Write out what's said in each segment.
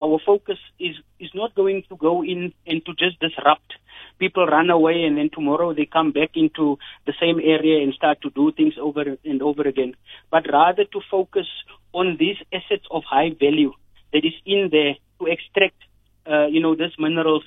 our focus is not going to go in and to just disrupt. People run away and then tomorrow they come back into the same area and start to do things over and over again. But rather to focus on these assets of high value that is in there to extract, these minerals,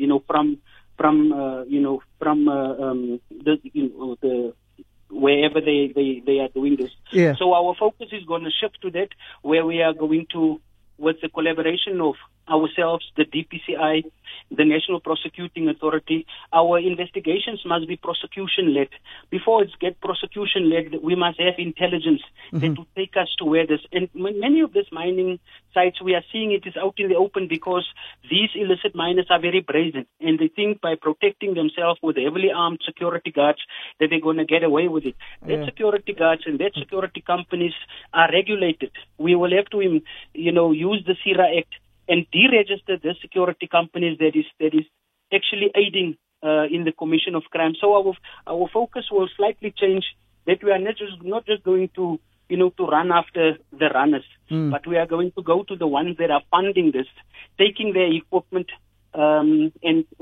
the wherever they are doing this. Yeah. So our focus is going to shift to that, where we are going to, with the collaboration of ourselves, the DPCI, the National Prosecuting Authority, our investigations must be prosecution-led. Before it's get prosecution-led, we must have intelligence that will take us to where this. And many of these mining sites, we are seeing it is out in the open because these illicit miners are very brazen, and they think by protecting themselves with heavily armed security guards that they're going to get away with it. That security guards and that security companies are regulated. We will have to, use the CIRA Act and deregister the security companies that is actually aiding in the commission of crime. So our focus will slightly change. That we are not just going to to run after the runners, but we are going to go to the ones that are funding this, taking their equipment and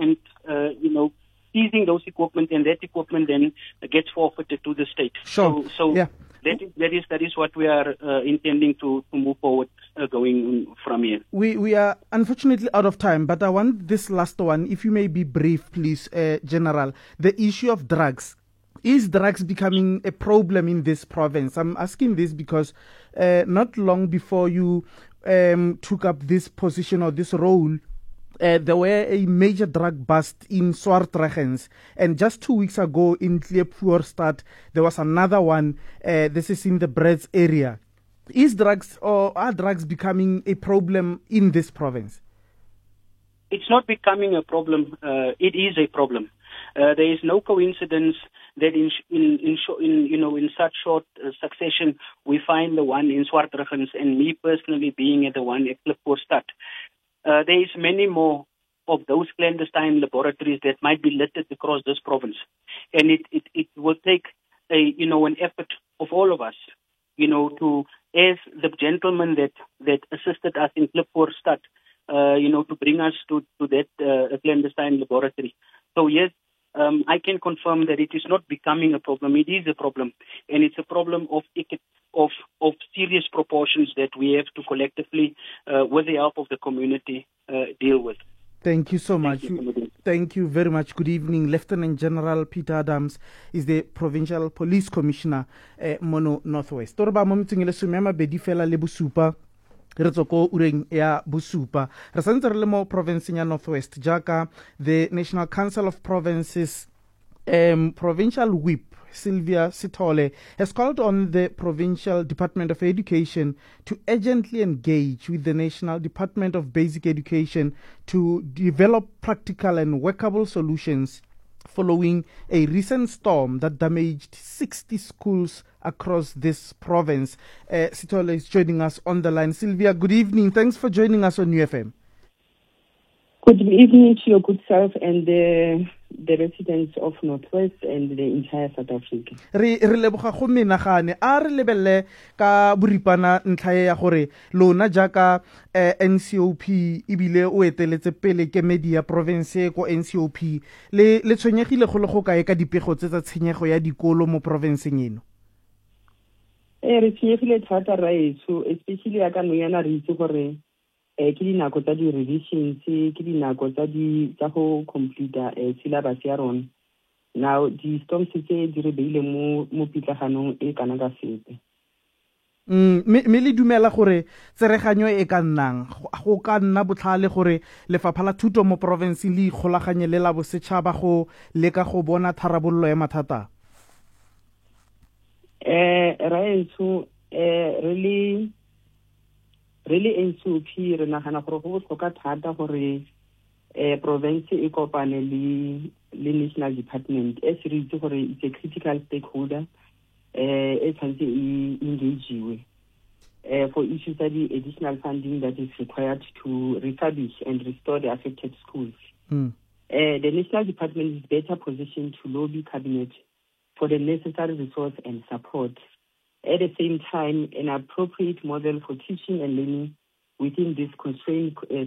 seizing those equipment, and that equipment then gets forfeited to the state. Sure. So yeah. That is what we are intending to move forward going from here. We are unfortunately out of time, but I want this last one, if you may be brief, please, General. The issue of drugs. Is drugs becoming a problem in this province? I'm asking this because not long before you took up this position or this role, there were a major drug bust in Swartregens, and just 2 weeks ago in Kleepvoorstad there was another one. This is in the Brits area. Are drugs becoming a problem in this province? It's not becoming a problem. It is a problem. There is no coincidence that in such short succession we find the one in Swartregens, and me personally being at the one at Kleepvoorstad. There is many more of those clandestine laboratories that might be littered across this province, and it will take an effort of all of us, to, as the gentleman that assisted us in Kleepvoorstad, to bring us to that clandestine laboratory. So yes, I can confirm that it is not becoming a problem. It is a problem, and it's a problem of serious proportions that we have to collectively, with the help of the community, deal with. Thank you so much. Thank you very much. Good evening. Lieutenant General Peter Adams is the Provincial Police Commissioner, Mono Northwest. Torba momitingele sumema bedi fela le bosupa. Re tsoko ureng ya bosupa. Re santse re le mo province ya Northwest jaka the National Council of Provinces Provincial Whip Sylvia Sithole has called on the Provincial Department of Education to urgently engage with the National Department of Basic Education to develop practical and workable solutions following a recent storm that damaged 60 schools across this province. Sithole is joining us on the line. Sylvia, good evening. Thanks for joining us on UFM. Good evening to your good self and the residents of Northwest and the entire South Africa. Re leboga go menagane a re lebelle ka boripana ntlha ya gore lona jaka NCOP ibile o eteletse pele ke media province ko NCOP le tshwenyegile go le go kae ka dipego tsa tshenyego ya dikolo mo provinceng eno. Re tshwenyegile thata raetso, especially ya ka noyana re itse gore ke dinako tsa di-revisions, ke dinako tsa go complete syllabus ya rona. Now di-storms tse di re beile mo pitlaganong e kana ka sepe. Me le dumela gore tsereganyo e ka nnang go ka nna botlhale gore lefapha la thuto mo province le ikgolaganye le la bosetšhaba go leka go bona tharabololo ya mathata. Raetso really NCOP re nagana gore go botlhokwa thata gore province e kopane le national department as re itse gore it's a critical stakeholder e tshwanetse e engageiwe for issues of the additional funding that is required to refurbish and restore the affected schools. The national department is better positioned to lobby cabinet for the necessary resource and support. At the same time, an appropriate model for teaching and learning within this constrained